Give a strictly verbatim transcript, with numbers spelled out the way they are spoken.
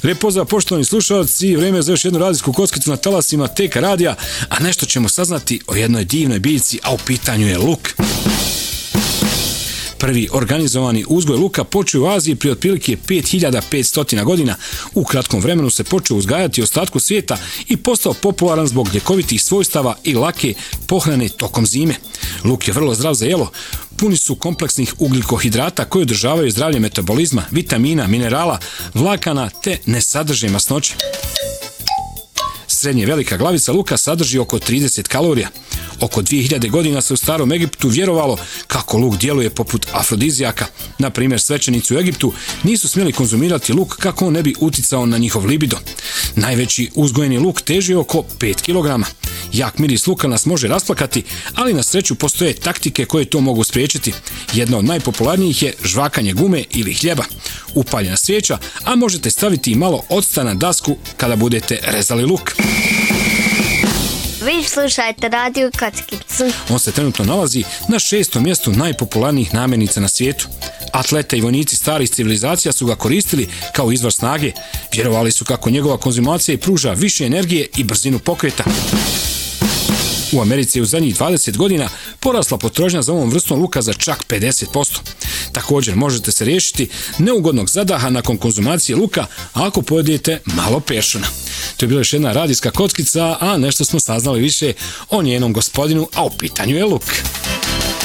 Lijep pozdrav poštovani slušalci, vrijeme je za još jednu radijsku kockicu na talasima T K radija, a nešto ćemo saznati o jednoj divnoj biljci, a u pitanju je luk. Prvi organizovani uzgoj luka počeo u Aziji prije otprilike pet hiljada petsto godina. U kratkom vremenu se počeo uzgajati u ostatku svijeta i postao popularan zbog ljekovitih svojstava i lake pohrane tokom zime. Luk je vrlo zdrav za jelo, puni su kompleksnih ugljikohidrata koji održavaju zdravlje metabolizma, vitamina, minerala, vlakana te ne sadrže masnoće. Srednje velika glavica luka sadrži oko trideset kalorija. Oko dvije hiljade godina se u starom Egiptu vjerovalo kako luk djeluje poput afrodizijaka. Na primjer, svećenici u Egiptu nisu smjeli konzumirati luk kako on ne bi uticao na njihov libido. Najveći uzgojeni luk teži oko pet kilograma. Jak miris luka nas može rasplakati, ali na sreću postoje taktike koje to mogu spriječiti. Jedna od najpopularnijih je žvakanje gume ili hljeba, upaljena svijeća, a možete staviti i malo octa na dasku kada budete rezali luk. Vi slušajte Radio Kockicu. On se trenutno nalazi na šestom mjestu najpopularnijih namirnica na svijetu. Atlete i vojnici starih civilizacija su ga koristili kao izvor snage. Vjerovali su kako njegova konzumacija pruža više energije i brzinu pokreta. U Americi je u zadnjih dvadeset godina porasla potražnja za ovom vrstom luka za čak pedeset posto. Također možete se riješiti neugodnog zadaha nakon konzumacije luka ako pojedete malo peršuna. To je bila još jedna radijska kockica, a nešto smo saznali više o njenom gospodinu, a u pitanju je luk.